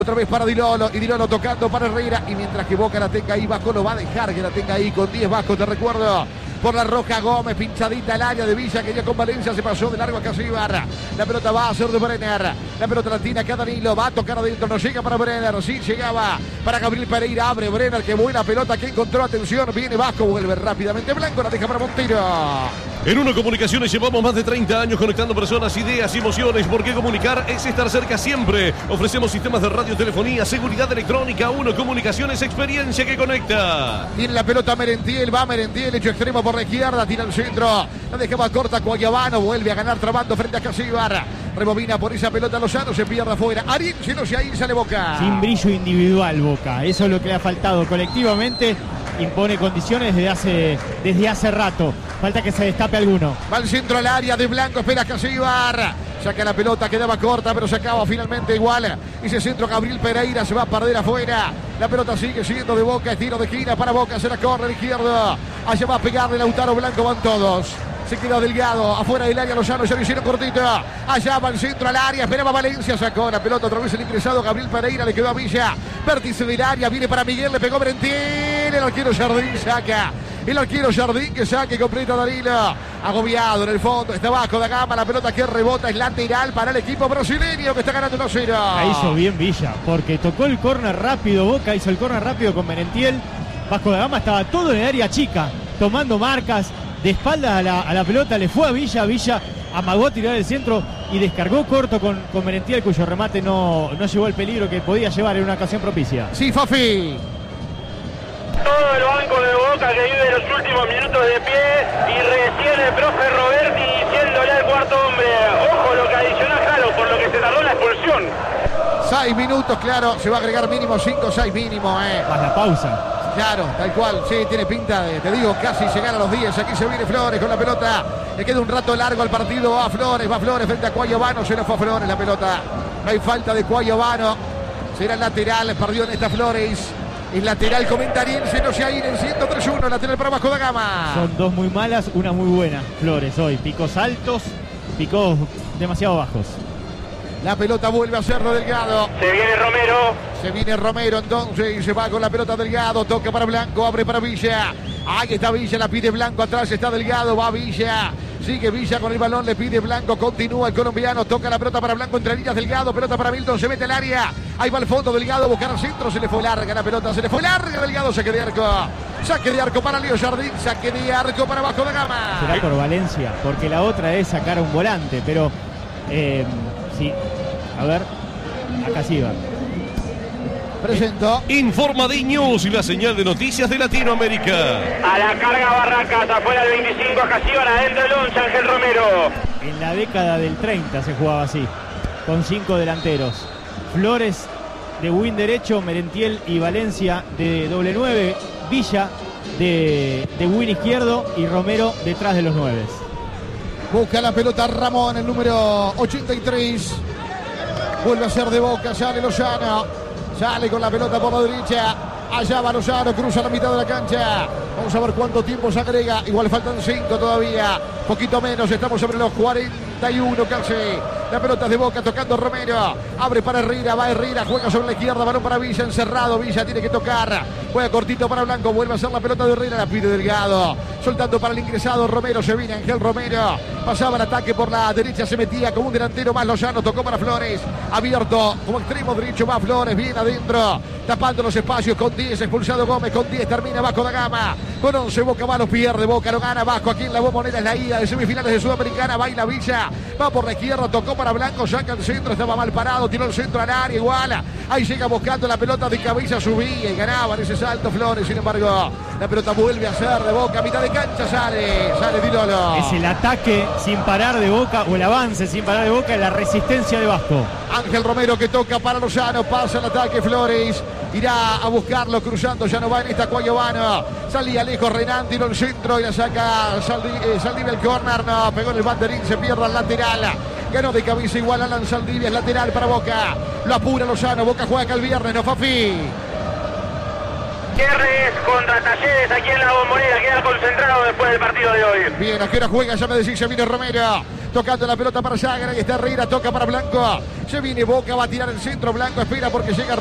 Otra vez para Dilolo, y Dilolo tocando para Herrera, y mientras que Boca la tenga ahí, Vasco lo va a dejar que la tenga ahí con 10 Vasco, te recuerdo. Por la roja Gómez, pinchadita al área de Villa, quería con Valencia, se pasó de largo a Casíbar. La pelota va a ser de Brenner, la pelota latina acá Danilo, va a tocar adentro, no llega para Brenner, sí llegaba para Gabriel Pereira, abre Brenner, qué buena pelota que encontró, atención, viene Vasco, vuelve rápidamente Blanco, la deja para Montero. En Uno Comunicaciones llevamos más de 30 años conectando personas, ideas y emociones, porque comunicar es estar cerca siempre. Ofrecemos sistemas de radiotelefonía, seguridad electrónica. Uno Comunicaciones, experiencia que conecta. Tiene la pelota Merentiel, va Merentiel, hecho extremo por la izquierda, tira al centro, la dejaba corta Cuayabano, vuelve a ganar trabando frente a Casíbar. Rebobina por esa pelota Lozano, se pierde afuera. Ariel, si no se ahí sale Boca. Sin brillo individual Boca, eso es lo que le ha faltado. Colectivamente impone condiciones desde hace rato. Falta que se destape alguno. Va al centro al área de Blanco, espera Casíbar. Saca la pelota, quedaba corta, pero se acaba finalmente igual. Ese centro Gabriel Pereira se va a perder afuera. La pelota sigue siendo de Boca, estilo de esquina para Boca, se la corre al izquierdo. Allá va a pegarle Lautaro Blanco, van todos. Se queda Delgado, afuera del área Lozano, ya lo hicieron cortito. Allá va el centro al área, esperaba Valencia, sacó la pelota otra vez el ingresado Gabriel Pereira, le quedó a Villa. Vértice del área, viene para Miguel, le pegó Merentiel, el arquero Jardín saca. El arquero Jardín que saque completa Danilo. Agobiado en el fondo, está Vasco da Gama, la pelota que rebota es lateral para el equipo brasileño que está ganando 1-0. La hizo bien Villa, porque tocó el córner rápido, Boca hizo el córner rápido con Merentiel. Vasco da Gama estaba todo en el área chica, tomando marcas, de espaldas a la pelota, le fue a Villa, Villa amagó a tirar el centro y descargó corto con Merentiel, cuyo remate no llevó el peligro que podía llevar en una ocasión propicia. Sí, Fafi. Todo el banco de Boca que vive los últimos minutos de pie y recién el profe Roberti diciéndole al cuarto hombre, ojo lo que adicionó Jalo, por lo que se tardó la expulsión. 6 minutos, claro, se va a agregar mínimo 5, 6 mínimo, Más la pausa. Claro, tal cual, sí, tiene pinta de, te digo, casi llegar a los 10. Aquí se viene Flores con la pelota. Le queda un rato largo al partido. Va Flores frente a Cuayabano. Se le fue a Flores la pelota. No hay falta de Cuayabano. Será lateral, perdió en esta Flores. El lateral Comentaríense, no se ha ido en 103-1. Lateral para Vasco da Gama. Son dos muy malas, una muy buena. Flores hoy, picos altos, picos demasiado bajos. La pelota vuelve a ser de Delgado. Se viene Romero. Se viene Romero entonces y se va con la pelota Delgado. Toca para Blanco, abre para Villa. Ahí está Villa, la pide Blanco. Atrás está Delgado, va Villa. Sigue Villa con el balón, le pide Blanco. Continúa el colombiano, toca la pelota para Blanco. Entre líneas Delgado, pelota para Milton. Se mete al área. Ahí va al fondo Delgado, buscar al centro. Se le fue larga la pelota, se le fue larga Delgado. Saque de arco. Saque de arco para Leo Jardín. Saque de arco para Vasco da Gama. Será por Valencia, porque la otra es sacar a un volante. Pero sí. A ver, acá sí va. Presento. Informa D-News y la señal de noticias de Latinoamérica. A la carga Barracas, afuera del 25, Acasión, adentro el 11, Ángel Romero. En la década del 30 se jugaba así, con 5 delanteros. Flores de win derecho, Merentiel y Valencia de doble 9, Villa de win izquierdo y Romero detrás de los 9. Busca la pelota Ramón, el número 83. Vuelve a ser de Boca, sale Lozano. Sale con la pelota por la derecha. Allá va Lozano, cruza la mitad de la cancha. Vamos a ver cuánto tiempo se agrega. Igual faltan 5 todavía. Poquito menos, estamos sobre los 41 casi. La pelota es de Boca, tocando Romero. Abre para Herrera, va Herrera, juega sobre la izquierda. Balón para Villa, encerrado. Villa tiene que tocar. Juega cortito para Blanco, vuelve a ser la pelota de Herrera. La pide Delgado. Soltando para el ingresado Romero, se viene Ángel Romero. Pasaba el ataque por la derecha, se metía como un delantero más Lozano. Tocó para Flores. Abierto como extremo derecho, va Flores, bien adentro. Tapando los espacios con 10, expulsado Gómez. Con 10 termina Vasco da Gama. Con 11 Boca va, lo pierde Boca, lo gana Vasco. Aquí en la Bombonera es la ida de semifinales de Sudamericana. Baila Villa, va por la izquierda, tocó para Blanco, saca el centro, estaba mal parado, tiró el centro al área, igual. Ahí llega buscando la pelota de cabeza, subía y ganaba en ese salto Flores. Sin embargo, la pelota vuelve a ser de Boca, a mitad de cancha sale Dilolo. Es el ataque sin parar de Boca, o el avance sin parar de Boca, la resistencia de Vasco. Ángel Romero que toca para Lozano, pasa el ataque Flores. Irá a buscarlo, cruzando, ya no va en esta Cuayabano. Salía lejos Renan, tiró el centro y la saca Saldivia el córner. No, pegó en el banderín, se pierde al lateral. Ganó de cabeza igual Alan Saldivia, es lateral para Boca. Lo apura Lozano, Boca juega acá el viernes, no Fafi. Cierres contra Talleres aquí en la Bombonera, queda concentrado después del partido de hoy. Bien, ¿a qué hora juega? Ya me decís, ya viene Romero. Tocando la pelota para Jagger. Ahí está Herrera. Toca para Blanco. Se viene Boca. Va a tirar el centro. Blanco espera porque llega